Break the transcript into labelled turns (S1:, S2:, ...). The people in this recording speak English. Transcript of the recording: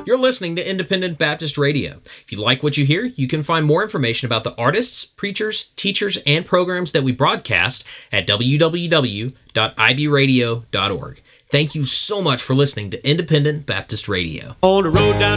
S1: You're listening to Independent Baptist Radio. If you like what you hear, you can find more information about the artists, preachers, teachers, and programs that we broadcast at www.ibradio.org. Thank you so much for listening to Independent Baptist Radio.
S2: On the road down